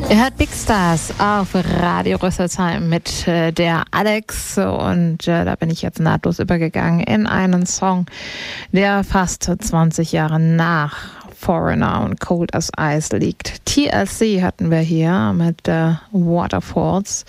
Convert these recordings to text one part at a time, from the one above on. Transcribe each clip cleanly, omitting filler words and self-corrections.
Ihr hört Big Stars auf Radio Rüsselsheim mit der Alex und da bin ich jetzt nahtlos übergegangen in einen Song, der fast 20 Jahre nach Foreigner und Cold as Ice liegt. TLC hatten wir hier mit Waterfalls.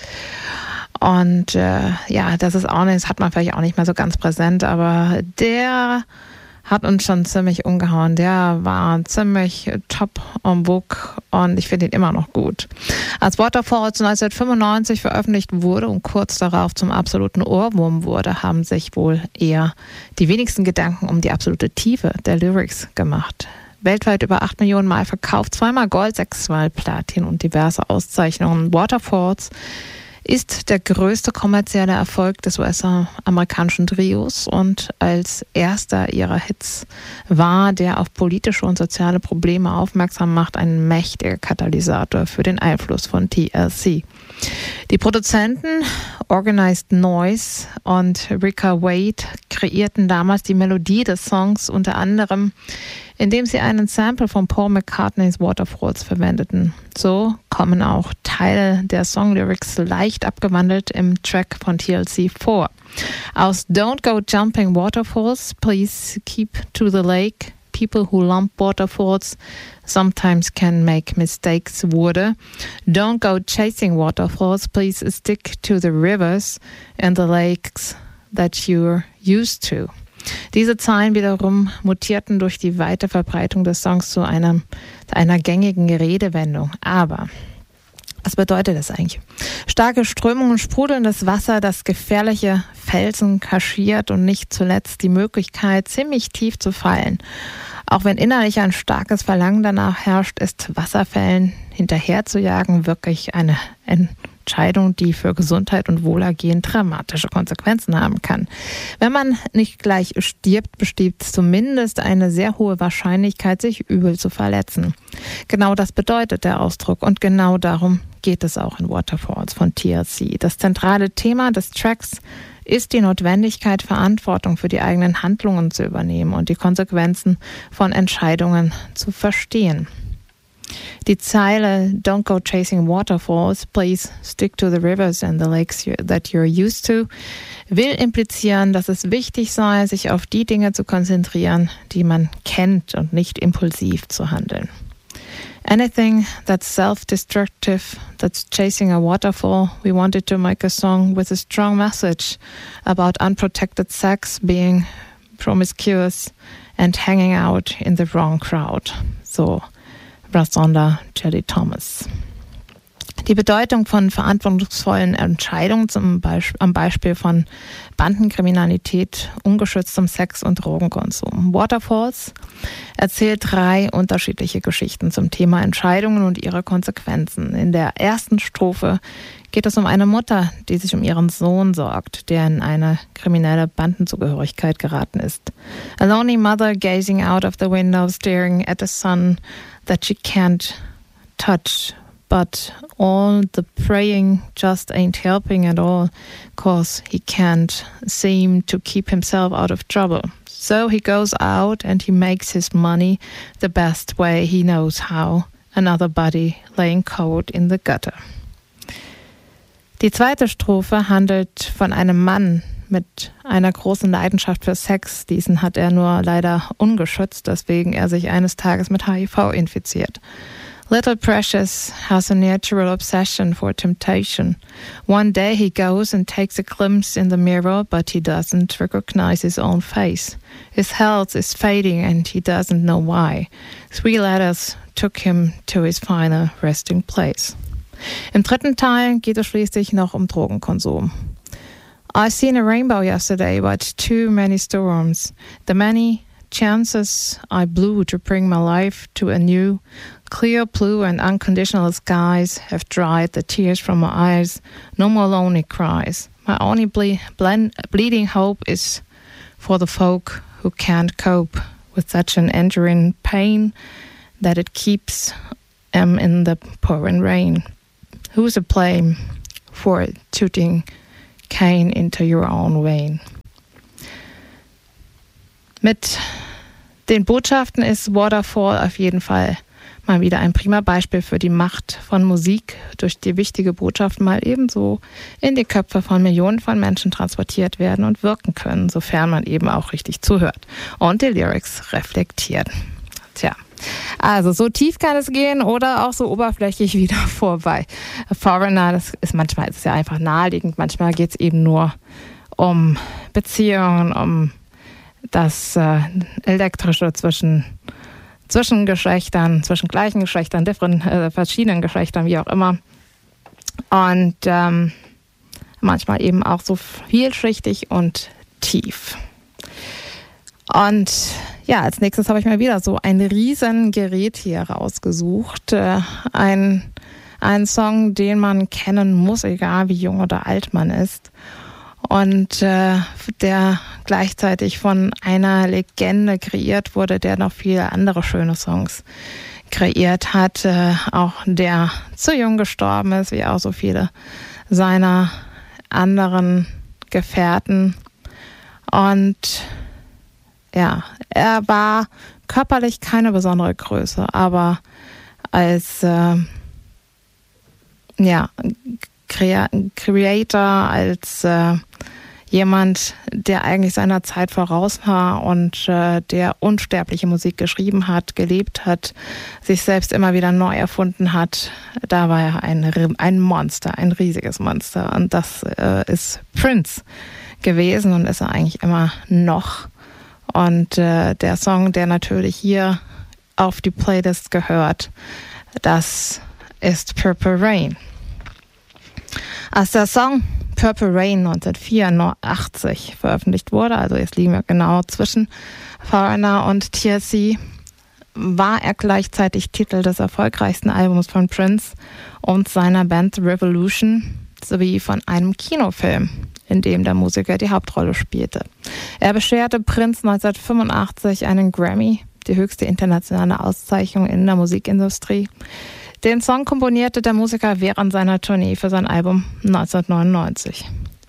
Und ja, das ist auch nicht, das hat man vielleicht auch nicht mehr so ganz präsent, aber der hat uns schon ziemlich umgehauen. Der war ziemlich top en book und ich finde ihn immer noch gut. Als Waterfalls 1995 veröffentlicht wurde und kurz darauf zum absoluten Ohrwurm wurde, haben sich wohl eher die wenigsten Gedanken um die absolute Tiefe der Lyrics gemacht. Weltweit über 8 Millionen Mal verkauft, 2-mal Gold, 6-mal Platin und diverse Auszeichnungen. Waterfalls ist der größte kommerzielle Erfolg des US-amerikanischen Trios und als erster ihrer Hits war, der auf politische und soziale Probleme aufmerksam macht, ein mächtiger Katalysator für den Einfluss von TLC. Die Produzenten Organized Noise und Ricka Wade kreierten damals die Melodie des Songs unter anderem, indem sie einen Sample von Paul McCartneys Waterfalls verwendeten. So kommen auch Teile der Songlyrics leicht abgewandelt im Track von TLC vor. Aus Don't Go Jumping Waterfalls, Please Keep to the Lake, People who lump waterfalls sometimes can make mistakes wurde Don't Go Chasing Waterfalls, Please Stick to the Rivers and the Lakes that you're used to. Diese Zeilen wiederum mutierten durch die weite Verbreitung des Songs zu einer gängigen Redewendung. Aber was bedeutet das eigentlich? Starke Strömungen, sprudelndes Wasser, das gefährliche Felsen kaschiert und nicht zuletzt die Möglichkeit, ziemlich tief zu fallen. Auch wenn innerlich ein starkes Verlangen danach herrscht, ist Wasserfällen hinterherzujagen wirklich eine Entscheidung, die für Gesundheit und Wohlergehen dramatische Konsequenzen haben kann. Wenn man nicht gleich stirbt, besteht zumindest eine sehr hohe Wahrscheinlichkeit, sich übel zu verletzen. Genau das bedeutet der Ausdruck und genau darum geht es auch in Waterfalls von TLC. Das zentrale Thema des Tracks ist die Notwendigkeit, Verantwortung für die eigenen Handlungen zu übernehmen und die Konsequenzen von Entscheidungen zu verstehen. Die Zeile Don't go chasing waterfalls, please stick to the rivers and the lakes that you're used to will implizieren, dass es wichtig sei, sich auf die Dinge zu konzentrieren, die man kennt und nicht impulsiv zu handeln. Anything that's self-destructive, that's chasing a waterfall, we wanted to make a song with a strong message about unprotected sex, being promiscuous and hanging out in the wrong crowd. So Brassonda, Jelly Thomas. Die Bedeutung von verantwortungsvollen Entscheidungen am Beispiel von Bandenkriminalität, ungeschütztem Sex und Drogenkonsum. Waterfalls erzählt 3 unterschiedliche Geschichten zum Thema Entscheidungen und ihre Konsequenzen. In der ersten Strophe geht es um eine Mutter, die sich um ihren Sohn sorgt, der in eine kriminelle Bandenzugehörigkeit geraten ist. A lonely mother gazing out of the window, staring at a son that she can't touch. But all the praying just ain't helping at all, 'cause he can't seem to keep himself out of trouble. So he goes out and he makes his money the best way he knows how, another body laying cold in the gutter. Die zweite Strophe handelt von einem Mann mit einer großen Leidenschaft für Sex. Diesen hat er nur leider ungeschützt, weswegen er sich eines Tages mit HIV infiziert. Little Precious has a natural obsession for temptation. One day he goes and takes a glimpse in the mirror, but he doesn't recognize his own face. His health is fading and he doesn't know why. 3 letters took him to his final resting place. Im dritten Teil geht es schließlich noch um Drogenkonsum. I seen a rainbow yesterday, but too many storms. The many chances I blew to bring my life to a new, clear blue and unconditional skies have dried the tears from my eyes. No more lonely cries. My only bleeding hope is for the folk who can't cope with such an enduring pain that it keeps them in the pouring rain. Who's to blame for tooting cane into your own vein? Mit den Botschaften ist Waterfall auf jeden Fall Mal wieder ein prima Beispiel für die Macht von Musik, durch die wichtige Botschaften mal ebenso in die Köpfe von Millionen von Menschen transportiert werden und wirken können, sofern man eben auch richtig zuhört und die Lyrics reflektiert. Tja, also so tief kann es gehen oder auch so oberflächlich wieder vorbei. Foreigner, manchmal ist es ja einfach naheliegend, manchmal geht es eben nur um Beziehungen, um das Elektrische zwischen Geschlechtern, zwischen gleichen Geschlechtern, verschiedenen Geschlechtern, wie auch immer. Und manchmal eben auch so vielschichtig und tief. Und ja, als nächstes habe ich mir wieder so ein Riesengerät hier rausgesucht. Ein Song, den man kennen muss, egal wie jung oder alt man ist. Und der gleichzeitig von einer Legende kreiert wurde, der noch viele andere schöne Songs kreiert hat. Auch der zu jung gestorben ist, wie auch so viele seiner anderen Gefährten. Und ja, er war körperlich keine besondere Größe, aber als Creator, als jemand, der eigentlich seiner Zeit voraus war und der unsterbliche Musik geschrieben hat, gelebt hat, sich selbst immer wieder neu erfunden hat, da war er ein Monster, ein riesiges Monster. Und das ist Prince gewesen und ist er eigentlich immer noch. Und der Song, der natürlich hier auf die Playlist gehört, das ist Purple Rain. Als der Song Purple Rain 1984 veröffentlicht wurde, also jetzt liegen wir genau zwischen Foreigner und TLC, war er gleichzeitig Titel des erfolgreichsten Albums von Prince und seiner Band The Revolution sowie von einem Kinofilm, in dem der Musiker die Hauptrolle spielte. Er bescherte Prince 1985 einen Grammy, die höchste internationale Auszeichnung in der Musikindustrie. Den Song komponierte der Musiker während seiner Tournee für sein Album 1999.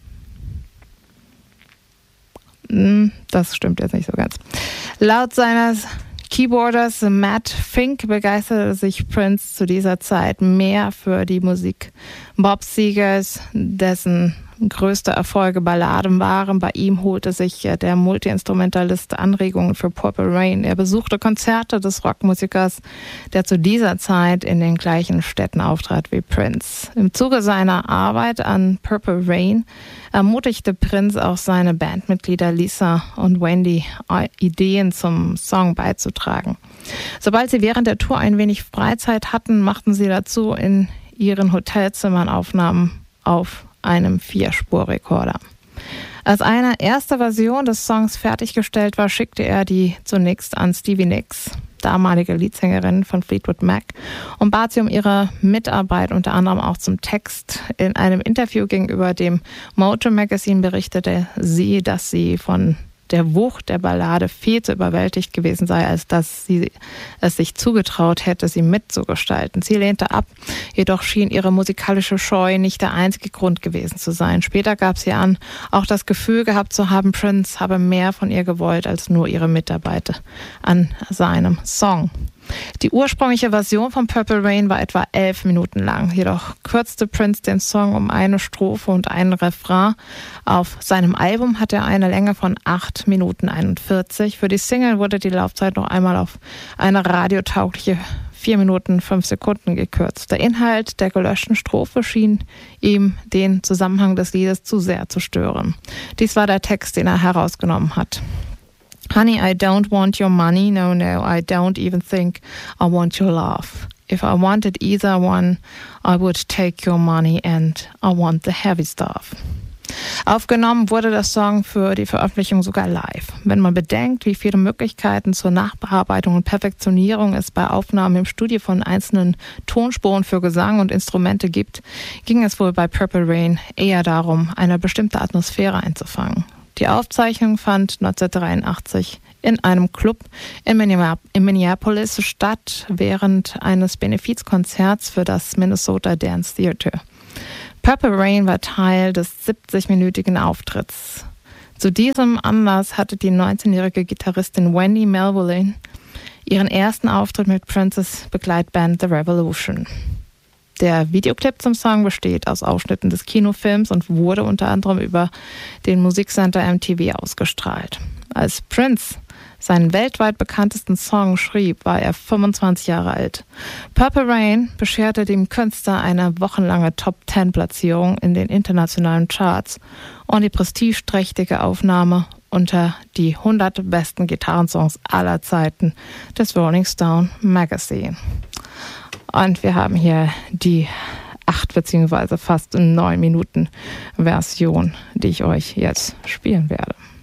Das stimmt jetzt nicht so ganz. Laut seines Keyboarders Matt Fink begeisterte sich Prince zu dieser Zeit mehr für die Musik Bob Segers, dessen größte Erfolge Balladen waren. Bei ihm holte sich der Multiinstrumentalist Anregungen für Purple Rain. Er besuchte Konzerte des Rockmusikers, der zu dieser Zeit in den gleichen Städten auftrat wie Prince. Im Zuge seiner Arbeit an Purple Rain ermutigte Prince auch seine Bandmitglieder Lisa und Wendy, Ideen zum Song beizutragen. Sobald sie während der Tour ein wenig Freizeit hatten, machten sie dazu in ihren Hotelzimmern Aufnahmen auf einem 4-Spur-Rekorder. Als eine erste Version des Songs fertiggestellt war, schickte er die zunächst an Stevie Nicks, damalige Leadsängerin von Fleetwood Mac, und bat sie um ihre Mitarbeit, unter anderem auch zum Text. In einem Interview gegenüber dem Mojo Magazine berichtete sie, dass sie von der Wucht der Ballade viel zu überwältigt gewesen sei, als dass sie es sich zugetraut hätte, sie mitzugestalten. Sie lehnte ab, jedoch schien ihre musikalische Scheu nicht der einzige Grund gewesen zu sein. Später gab sie an, auch das Gefühl gehabt zu haben, Prince habe mehr von ihr gewollt als nur ihre Mitarbeit an seinem Song. Die ursprüngliche Version von Purple Rain war etwa 11 Minuten lang. Jedoch kürzte Prince den Song um eine Strophe und einen Refrain. Auf seinem Album hat er eine Länge von 8 Minuten 41. Für die Single wurde die Laufzeit noch einmal auf eine radiotaugliche 4 Minuten 5 Sekunden gekürzt. Der Inhalt der gelöschten Strophe schien ihm den Zusammenhang des Liedes zu sehr zu stören. Dies war der Text, den er herausgenommen hat. Honey, I don't want your money, no, I don't even think I want your love. If I wanted either one, I would take your money and I want the heavy stuff. Aufgenommen wurde der Song für die Veröffentlichung sogar live. Wenn man bedenkt, wie viele Möglichkeiten zur Nachbearbeitung und Perfektionierung es bei Aufnahmen im Studio von einzelnen Tonspuren für Gesang und Instrumente gibt, ging es wohl bei Purple Rain eher darum, eine bestimmte Atmosphäre einzufangen. Die Aufzeichnung fand 1983 in einem Club in Minneapolis statt, während eines Benefizkonzerts für das Minnesota Dance Theater. Purple Rain war Teil des 70-minütigen Auftritts. Zu diesem Anlass hatte die 19-jährige Gitarristin Wendy Melvoin ihren ersten Auftritt mit Princes Begleitband The Revolution. Der Videoclip zum Song besteht aus Ausschnitten des Kinofilms und wurde unter anderem über den Musiksender MTV ausgestrahlt. Als Prince seinen weltweit bekanntesten Song schrieb, war er 25 Jahre alt. Purple Rain bescherte dem Künstler eine wochenlange Top-10-Platzierung in den internationalen Charts und die prestigeträchtige Aufnahme unter die 100 besten Gitarrensongs aller Zeiten des Rolling Stone Magazine. Und wir haben hier die 8 bzw. fast 9 Minuten Version, die ich euch jetzt spielen werde.